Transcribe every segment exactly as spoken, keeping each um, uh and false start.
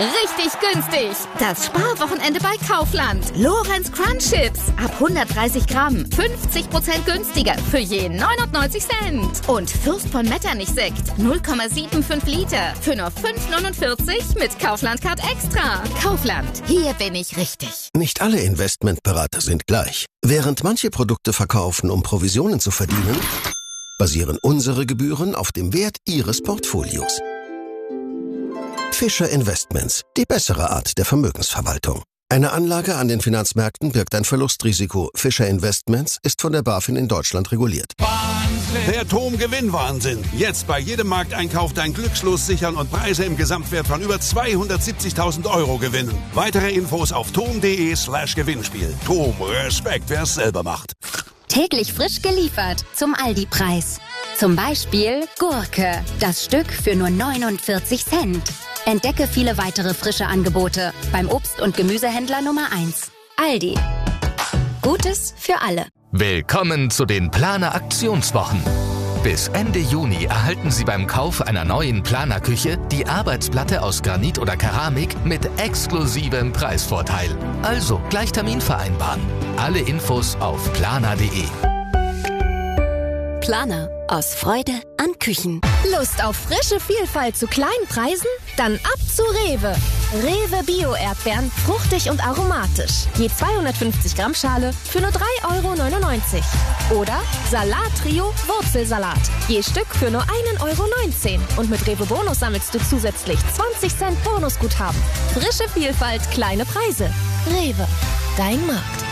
Richtig günstig. Das Sparwochenende bei Kaufland. Lorenz Crunch Chips. Ab hundertdreißig Gramm. fünfzig Prozent günstiger. Für je neunundneunzig Cent. Und Fürst von Metternich Sekt. null Komma fünfundsiebzig Liter. Für nur fünf neunundvierzig mit Kaufland Card Extra. Kaufland. Hier bin ich richtig. Nicht alle Investmentberater sind gleich. Während manche Produkte verkaufen, um Provisionen zu verdienen, basieren unsere Gebühren auf dem Wert Ihres Portfolios. Fischer Investments, die bessere Art der Vermögensverwaltung. Eine Anlage an den Finanzmärkten birgt ein Verlustrisiko. Fischer Investments ist von der BaFin in Deutschland reguliert. Wahnsinn. Der T O M-Gewinnwahnsinn. Jetzt bei jedem Markteinkauf dein Glückslos sichern und Preise im Gesamtwert von über zweihundertsiebzigtausend Euro gewinnen. Weitere Infos auf tom.de slash Gewinnspiel. T O M, Respekt, wer es selber macht. Täglich frisch geliefert zum Aldi-Preis. Zum Beispiel Gurke. Das Stück für nur neunundvierzig Cent. Entdecke viele weitere frische Angebote beim Obst- und Gemüsehändler Nummer eins. Aldi. Gutes für alle. Willkommen zu den Planer Aktionswochen. Bis Ende Juni erhalten Sie beim Kauf einer neuen Planer-Küche die Arbeitsplatte aus Granit oder Keramik mit exklusivem Preisvorteil. Also gleich Termin vereinbaren. Alle Infos auf planer punkt de. Planer. Aus Freude an Küchen. Lust auf frische Vielfalt zu kleinen Preisen? Dann ab zu Rewe. Rewe Bio-Erdbeeren, fruchtig und aromatisch. Je zweihundertfünfzig Gramm Schale für nur drei Euro neunundneunzig. Oder Salat-Trio Wurzelsalat. Je Stück für nur ein Euro neunzehn. Und mit Rewe Bonus sammelst du zusätzlich zwanzig Cent Bonusguthaben. Frische Vielfalt, kleine Preise. Rewe, dein Markt.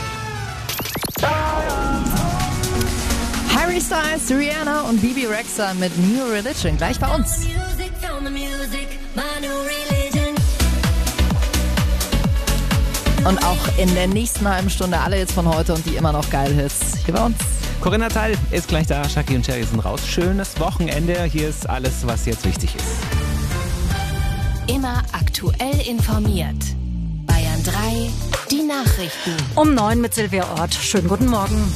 Harry Styles, Rihanna und Bibi Rexha mit New Religion. Gleich bei uns. Und auch in der nächsten halben Stunde alle Hits von heute und die immer noch geil Hits. Hier bei uns. Corinna Teil ist gleich da. Shaki und Cherry sind raus. Schönes Wochenende. Hier ist alles, was jetzt wichtig ist. Immer aktuell informiert. Bayern drei, die Nachrichten. Um neun mit Silvia Ort. Schönen guten Morgen.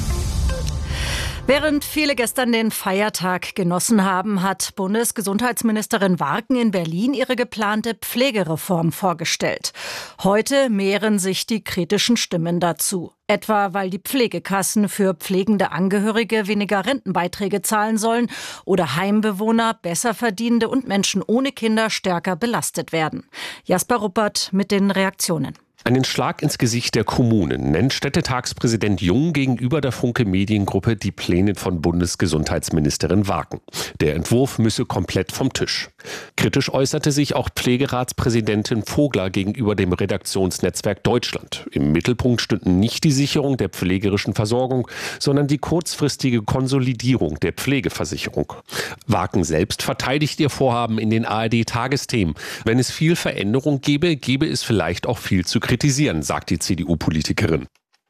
Während viele gestern den Feiertag genossen haben, hat Bundesgesundheitsministerin Warken in Berlin ihre geplante Pflegereform vorgestellt. Heute mehren sich die kritischen Stimmen dazu. Etwa weil die Pflegekassen für pflegende Angehörige weniger Rentenbeiträge zahlen sollen oder Heimbewohner, Besserverdienende und Menschen ohne Kinder stärker belastet werden. Jasper Ruppert mit den Reaktionen. Einen Schlag ins Gesicht der Kommunen nennt Städtetagspräsident Jung gegenüber der Funke Mediengruppe die Pläne von Bundesgesundheitsministerin Warken. Der Entwurf müsse komplett vom Tisch. Kritisch äußerte sich auch Pflegeratspräsidentin Vogler gegenüber dem Redaktionsnetzwerk Deutschland. Im Mittelpunkt stünden nicht die Sicherung der pflegerischen Versorgung, sondern die kurzfristige Konsolidierung der Pflegeversicherung. Warken selbst verteidigt ihr Vorhaben in den A R D-Tagesthemen. Wenn es viel Veränderung gäbe, gäbe es vielleicht auch viel zu kritisieren, sagt die C D U-Politikerin.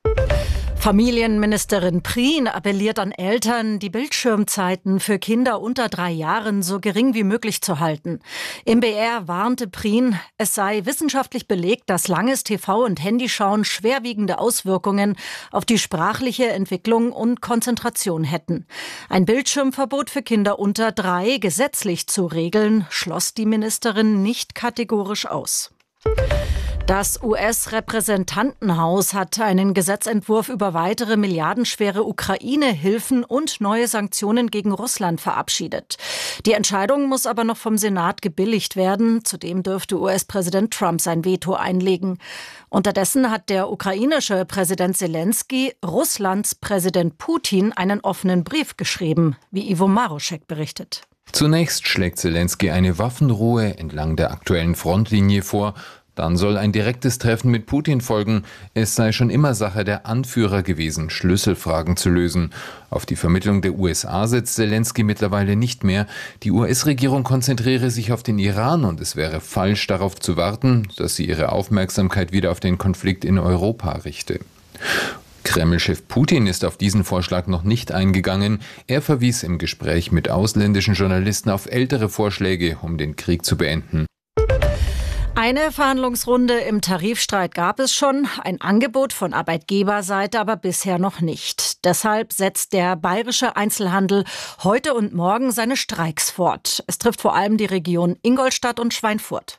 Familienministerin Prien appelliert an Eltern, die Bildschirmzeiten für Kinder unter drei Jahren so gering wie möglich zu halten. Im B R warnte Prien, es sei wissenschaftlich belegt, dass langes T V- und Handyschauen schwerwiegende Auswirkungen auf die sprachliche Entwicklung und Konzentration hätten. Ein Bildschirmverbot für Kinder unter drei gesetzlich zu regeln, schloss die Ministerin nicht kategorisch aus. Das U S-Repräsentantenhaus hat einen Gesetzentwurf über weitere milliardenschwere Ukraine-Hilfen und neue Sanktionen gegen Russland verabschiedet. Die Entscheidung muss aber noch vom Senat gebilligt werden. Zudem dürfte U S-Präsident Trump sein Veto einlegen. Unterdessen hat der ukrainische Präsident Zelensky Russlands Präsident Putin einen offenen Brief geschrieben, wie Ivo Maroschek berichtet. Zunächst schlägt Zelensky eine Waffenruhe entlang der aktuellen Frontlinie vor. Dann soll ein direktes Treffen mit Putin folgen. Es sei schon immer Sache der Anführer gewesen, Schlüsselfragen zu lösen. Auf die Vermittlung der U S A setzt Zelensky mittlerweile nicht mehr. Die U S-Regierung konzentriere sich auf den Iran und es wäre falsch, darauf zu warten, dass sie ihre Aufmerksamkeit wieder auf den Konflikt in Europa richte. Kreml-Chef Putin ist auf diesen Vorschlag noch nicht eingegangen. Er verwies im Gespräch mit ausländischen Journalisten auf ältere Vorschläge, um den Krieg zu beenden. Eine Verhandlungsrunde im Tarifstreit gab es schon, ein Angebot von Arbeitgeberseite aber bisher noch nicht. Deshalb setzt der bayerische Einzelhandel heute und morgen seine Streiks fort. Es trifft vor allem die Region Ingolstadt und Schweinfurt.